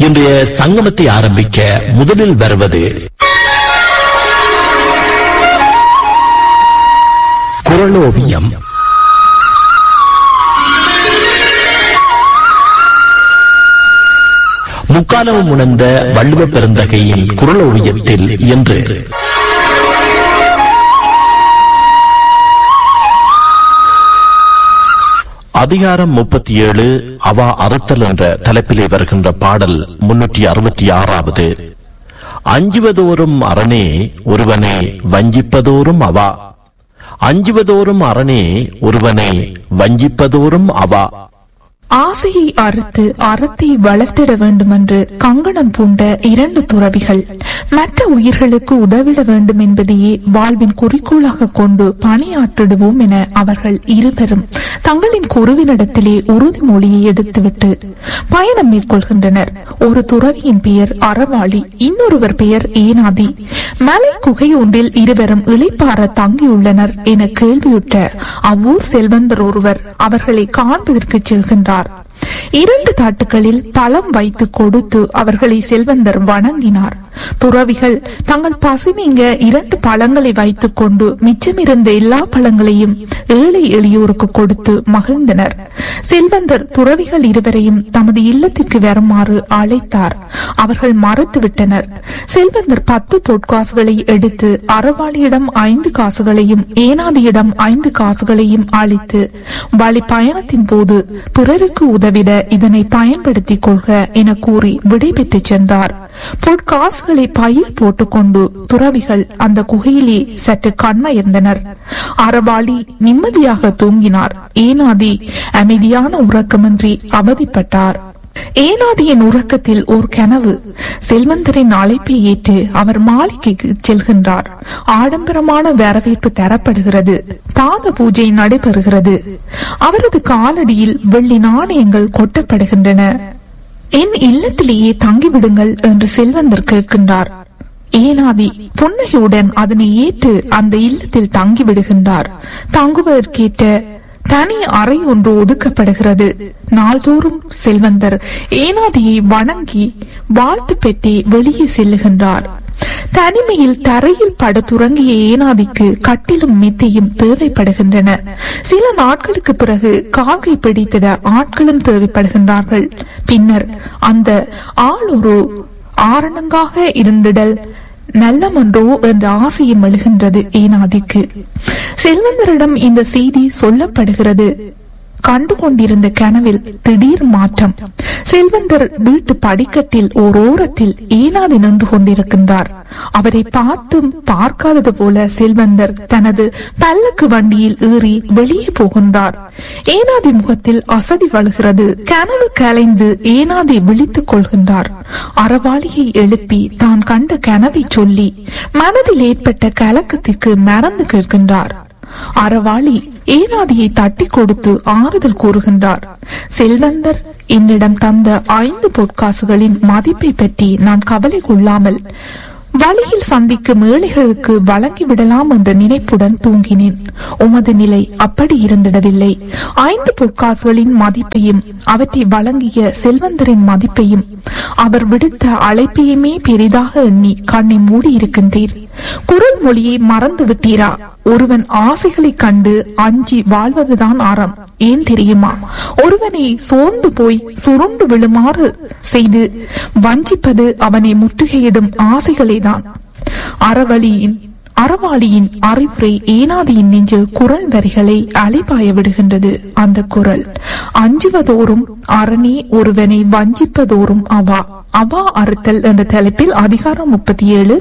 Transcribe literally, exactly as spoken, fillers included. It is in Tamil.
இன்றைய சங்கமத்தை ஆரம்பிக்க முதலில் வருவது குறளோவியம். முக்காலமும் உணர்ந்த வள்ளுவ பெருந்தகையின் குறளோவியத்தில் என்று அதிகாரம் முப்பத்தி ஏழு அவா அறுத்தல் என்ற தலைப்பிலே வருகின்ற பாடல் முன்னூற்றி அறுபத்தி ஆறாவது. அஞ்சுவதோறும் அரணே ஒருவனை வஞ்சிப்பதோறும் அவா, அஞ்சுவதோறும் அரணே ஒருவனை வஞ்சிப்பதோறும் அவா. ஆசையை அறுத்து அறத்தை வளர்த்திட வேண்டும் என்று கங்கணம் பூண்ட இரண்டு துறவிகள் மற்ற உயிர்களுக்கு உதவிட வேண்டும் என்பதையே வாழ்வின் குறிக்கோளாக கொண்டு பணியாற்றிடுவோம் என அவர்கள் இருவரும் தங்களின் குருவினிடத்திலே உறுதிமொழியை எடுத்துவிட்டு பயணம் மேற்கொள்கின்றனர். ஒரு துறவியின் பெயர் அறவாளி, இன்னொருவர் பெயர் ஏனாதி. மலை குகை ஒன்றில் இருவரும் இளைப்பாற தங்கியுள்ளனர் என கேள்வியுற்ற அவ்வூர் செல்வந்தர் ஒருவர் அவர்களை காண்பதற்கு செல்கின்றார். இரண்டு தாட்டுகளில் பழம் வைத்து கொடுத்து அவர்களை செல்வந்தர் வணங்கினார். துறவிகள் தங்கள் பசுமிங்க இரண்டு பழங்களை வைத்துக் கொண்டு மிச்சமிருந்த எல்லா பழங்களையும் ஏழை எளியோருக்கு கொடுத்து மகிழ்ந்தனர். செல்வந்தர் துறவிகள் இருவரையும் தமது இல்லத்திற்கு வருமாறு அழைத்தார். அவர்கள் மறுத்துவிட்டனர். செல்வந்தர் பத்து பொற்காசுகளை எடுத்து அறவாளியிடம் ஐந்து காசுகளையும் ஏனாதியிடம் ஐந்து காசுகளையும் அளித்து வழி பயணத்தின் போது பிறருக்கு உதவிட இதனை பயன்படுத்திக் கொள்க என கூறி விடைபெற்று சென்றார். பொற்காசுகளை பையில் போட்டுக்கொண்டு துறவிகள் அந்த குகையிலே சற்று கண்ணயர்ந்தனர். அறவாளி நிம்மதியாக தூங்கினார். ஏனாதி அமைதியான உறக்கமின்றி அவதிப்பட்டார். ஏனாதியின் உறக்கத்தில் ஒரு கனவு. செல்வந்தரின் அழைப்பை ஏற்று அவர் மாளிகைக்கு செல்கின்றார். ஆடம்பரமான வரவேற்பு தரப்படுகிறது. பாத பூஜை நடைபெறுகிறது. அவரது காலடியில் வெள்ளி நாணயங்கள் கொட்டப்படுகின்றன. என் இல்லத்திலேயே தங்கிவிடுங்கள் என்று செல்வந்தர் கேட்கின்றார். ஏனாதி புன்னகையுடன் அதனை ஏற்று அந்த இல்லத்தில் தங்கிவிடுகின்றார். தங்குவதற்கேற்ற தனி அறை ஒன்று ஒதுக்கப்படுகிறது. நாள்தோறும் செல்வந்தர் ஏனாதியை வணங்கி வாழ்த்து பெற்றே வெளியே செல்லுகின்றார். தனிமையில் தரையில் படுத்துறங்கிய ஏனாதிக்கு கட்டிலும் மெத்தையும் தேவைப்படுகின்றன. சில நாட்களுக்கு பிறகு காக்கை பிடித்திட ஆட்களும் தேவைப்படுகின்றார்கள். பின்னர் அந்த ஆள் ஒரு ஆரணங்காக இருந்திடல் நல்லமன்றோ என்ற ஆசையும் எழுகின்றது ஏனாதிக்கு. செல்வந்தரிடம் இந்த செய்தி சொல்லப்படுகிறது. கண்டு கொண்டிருந்த கனவில் திடீர் மாற்றம். செல்வந்தர் வீட்டு படிக்கட்டில் ஓர் ஓரத்தில் ஏனாதி நின்று கொண்டிருக்கின்றார். அவரை பார்த்தும் பார்க்காதது போல செல்வந்தர் தனது பல்லக்கு வண்டியில் ஏறி வெளியே போகின்றார். ஏனாதி முகத்தில் அசடி வழுகிறது. கனவு கலைந்து ஏனாதி விழித்துக் கொள்கின்றார். அறவாளியை எழுப்பி தான் கண்ட கனவை சொல்லி மனதில் ஏற்பட்ட கலக்கத்திற்கு மறந்து கேட்கின்றார். அறவாளி ஏனாதியை தட்டி கொடுத்து ஆறுதல் கூறுகின்றார். செல்வந்தர் என்னிடம் தந்த ஐந்து பொற்காசுகளின் மதிப்பை பற்றி நான் கவலை கொள்ளாமல் வழியில் சந்திக்கும் ஏழைகளுக்கு வழங்கிவிடலாம் என்ற நினைப்புடன் தூங்கினேன். உமது நிலை அப்படி இருந்திடவில்லை. ஐந்து பொற்காசுகளின் மதிப்பையும் அவற்றை வழங்கிய செல்வந்தரின் மதிப்பையும் அவர் விடுத்த அழைப்பையுமே பெரிதாக எண்ணி கண்ணை மூடி இருக்கின்றீர். குரல் மொழியை மறந்து விட்டீரா? ஒருவன் ஆசைகளை கண்டு அஞ்சி வாழ்வதுதான் அறம். ஏன் தெரியுமா? ஒருவனை சோர்ந்து போய் சுருண்டு விழுமாறு செய்து வஞ்சிப்பது அவனை முற்றுகையிடும் ஆசைகளேதான். அறவழியின் அறவாளியின் அறிவுரை ஏனாதியின் நெஞ்சில் குரல் வரிகளை அலைபாய விடுகின்றது. அந்த குரல், அஞ்சுவதோறும் அரணே ஒருவனை வஞ்சிப்பதோறும் அவா. அவா அறுத்தல் என்ற தலைப்பில் அதிகாரம் முப்பத்தி ஏழு